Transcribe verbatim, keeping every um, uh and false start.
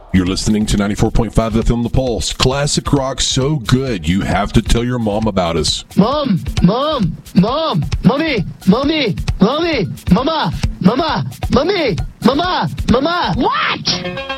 You're listening to ninety-four point five F M The Pulse. Classic rock so good, you have to tell your mom about us. Mom, mom, mom, mommy, mommy, mommy, mama, mama, mommy, mama, mama. What?